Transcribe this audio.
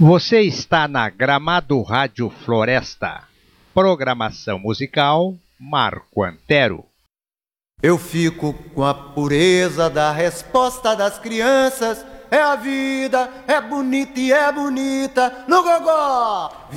Você está na Gramado Rádio Floresta. Programação musical Marco Antero. Eu fico com a pureza da resposta das crianças. É a vida, é bonita e é bonita no gogó.